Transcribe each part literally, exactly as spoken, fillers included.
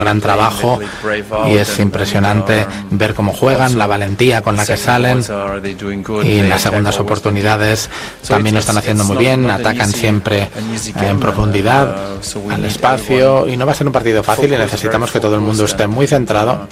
gran trabajo y es impresionante ver cómo juegan, la valentía con la que salen, y en las segundas oportunidades también lo están haciendo muy bien, atacan siempre en profundidad, al espacio, y no va a ser un partido fácil y necesitamos que todo el mundo esté muy centrado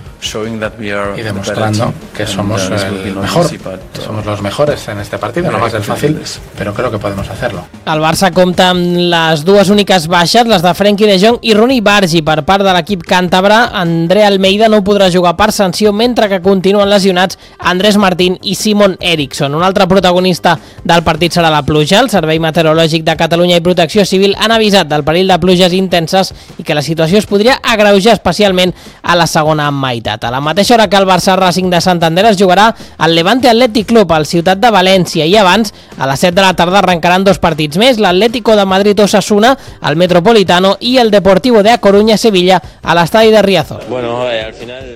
y demostrando que somos el mejor, somos los mejores en este partido. No va a ser fàcil, però creo que podemos hacerlo. El Barça compta amb les dues úniques baixes, les de Frenkie de Jong i Ronny Bargi per part de l'equip càntabre. André Almeida no podrà jugar per sanció, mentre que continuen lesionats Andrés Martín i Simon Eriksson. Un altre protagonista del partit serà la pluja. El Servei Meteorològic de Catalunya i Protecció Civil han avisat del perill de pluges intenses i que la situació es podria agreujar especialment a la segona meitat. A la mateixa hora que el Barça Racing de Santander es jugarà al Levante Athletic Club al Ciutat de València, i abans, a les set de la tarda, arrencaran dos partits més, l'Atlético de Madrid Osasuna al Metropolitano i el Deportivo de A Coruña Sevilla a l'estadi de Riazor. Bueno, eh, al final...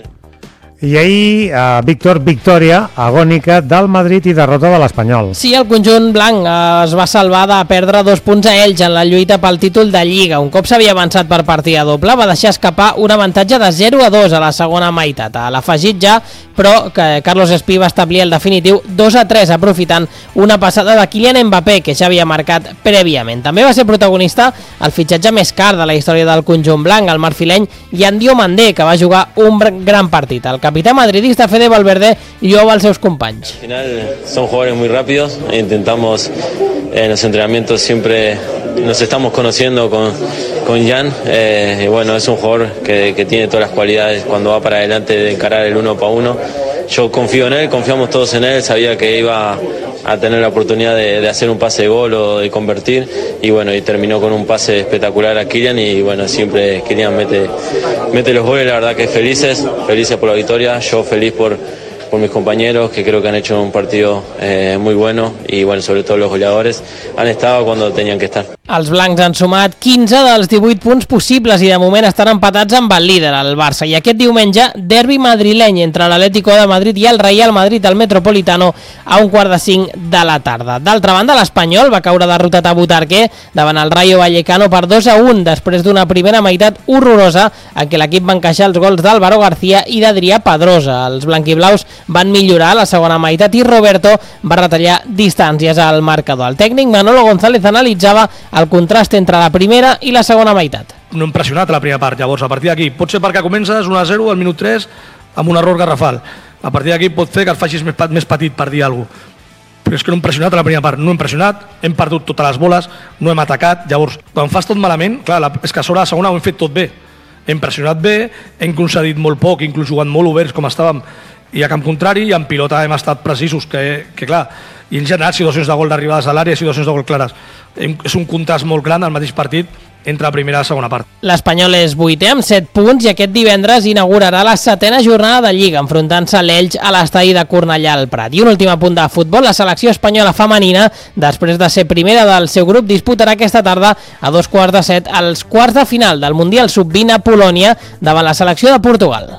I ahir, eh, Víctor, victòria agònica del Madrid i derrota de l'Espanyol. Sí, el conjunt blanc es va salvar de perdre dos punts a ells en la lluita pel títol de Lliga. Un cop s'havia avançat per partida doble, va deixar escapar un avantatge de zero a dos a la segona meitat. A l'afegit ja, però que Carlos Espí va establir el definitiu dos a tres, aprofitant una passada de Kylian Mbappé, que ja havia marcat prèviament. També va ser protagonista el fitxatge més car de la història del conjunt blanc, el marfileny Yan Diomandé, que va jugar un gran partit. El capità madridista Fede Valverde lloa als seus companys. Al final son jugadores muy rápidos, intentamos en los entrenamientos siempre nos estamos conociendo con, con Yan, eh, y bueno, es un jugador que, que tiene todas las cualidades cuando va para adelante de encarar el uno para uno. Yo confío en él, confiamos todos en él, sabía que iba a tener la oportunidad de, de hacer un pase de gol o de convertir, y bueno, y terminó con un pase espectacular a Kylian, y bueno, siempre Kylian mete, mete los goles, la verdad que felices, felices por la victoria, yo feliz por, por mis compañeros, que creo que han hecho un partido eh, muy bueno, y bueno, sobre todo los goleadores han estado cuando tenían que estar. Els blancs han sumat quinze dels divuit punts possibles i de moment estan empatats amb el líder, el Barça. I aquest diumenge, derbi madrileny entre l'Atlético de Madrid i el Real Madrid al Metropolitano a un quart de cinc de la tarda. D'altra banda, l'Espanyol va caure derrotat a Butarque davant el Rayo Vallecano per dos a un després d'una primera meitat horrorosa en què l'equip va encaixar els gols d'Álvaro García i d'Adrià Pedrosa. Els blanquiblaus van millorar la segona meitat i Roberto va retallar distàncies al marcador. El tècnic Manolo González analitzava el contrast entre la primera i la segona meitat. No hem pressionat a la primera part, llavors a partir d'aquí pot ser perquè comences un a zero al minut tres amb un error garrafal. A partir d'aquí pot fer que el facis més, més petit per dir alguna cosa. Però és que no hem pressionat a la primera part, no hem pressionat, hem perdut totes les boles, no hem atacat, llavors quan fas tot malament, clar, la, és que a sobre la segona ho hem fet tot bé. Hem pressionat bé, hem concedit molt poc, inclús jugant molt oberts com estàvem, i a camp contrari, i en pilota hem estat precisos, que, que clar, i hem generat situacions de gol d'arribades a l'àrea i situacions de gol clares. És un contrast molt gran al mateix partit entre la primera i la segona part. L'Espanyol és vuitè amb set punts i aquest divendres inaugurarà la setena jornada de Lliga, enfrontant-se a l'Elx a l'estadi de Cornellà al Prat. I un últim apunt de futbol, la selecció espanyola femenina, després de ser primera del seu grup, disputarà aquesta tarda a dos quarts de set als quarts de final del Mundial sub vint a Polònia davant la selecció de Portugal.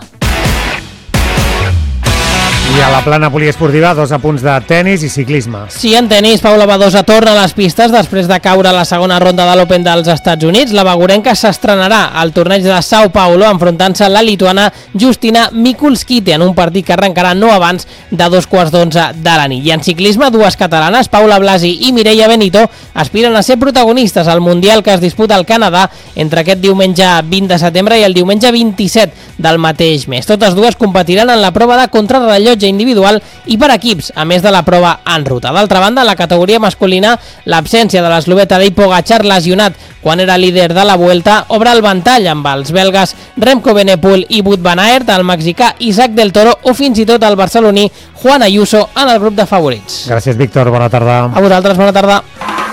I a la plana poliesportiva, dos apunts de tennis i ciclisme. Sí, en tennis, Paula Badosa torna a les pistes després de caure a la segona ronda de l'Open dels Estats Units. La bagurenca s'estrenarà al torneig de Sao Paulo enfrontant-se a la lituana Justina Mikulskite en un partit que arrencarà no abans de dos quarts d'onze de la nit. I en ciclisme, dues catalanes, Paula Blasi i Mireia Benito, aspiren a ser protagonistes al Mundial que es disputa al Canadà entre aquest diumenge vint de setembre i el diumenge vint-i-set del mateix mes. Totes dues competiran en la prova de contrarrellotge individual i per equips, a més de la prova en ruta. D'altra banda, en la categoria masculina, l'absència de l'eslovè Tadej Pogačar, lesionat quan era líder de la Vuelta, obre el ventall amb els belgues Remco Evenepoel i Wout van Aert, el mexicà Isaac del Toro o fins i tot el barceloní Juan Ayuso en el grup de favorits. Gràcies, Víctor. Bona tarda. A vosaltres, bona tarda.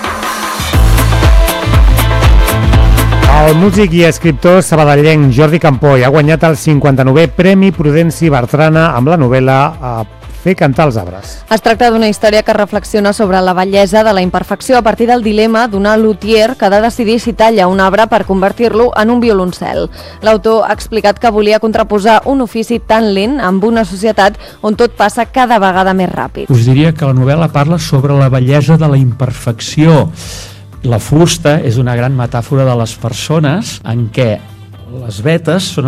El músic i escriptor sabadellenc Jordi Campoy ha guanyat el cinquanta-novè Premi Prudenci Bertrana amb la novel·la a Fer cantar els arbres. Es tracta d'una història que reflexiona sobre la bellesa de la imperfecció a partir del dilema d'una luthier que ha de decidir si talla un arbre per convertir-lo en un violoncel. L'autor ha explicat que volia contraposar un ofici tan lent amb una societat on tot passa cada vegada més ràpid. Us diria que la novel·la parla sobre la bellesa de la imperfecció. La fusta és una gran metàfora de les persones en què les vetes són